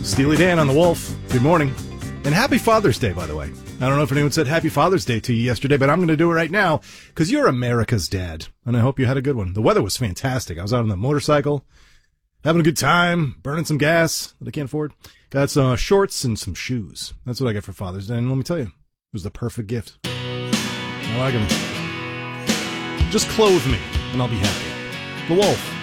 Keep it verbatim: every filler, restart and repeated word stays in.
Steely Dan on the Wolf. Good morning. And happy Father's Day, by the way. I don't know if anyone said happy Father's Day to you yesterday, but I'm going to do it right now because you're America's dad. And I hope you had a good one. The weather was fantastic. I was out on the motorcycle, having a good time, burning some gas that I can't afford. Got some uh, shorts and some shoes. That's what I got for Father's Day. And let me tell you, it was the perfect gift. I like them. Just clothe me, and I'll be happy. The Wolf.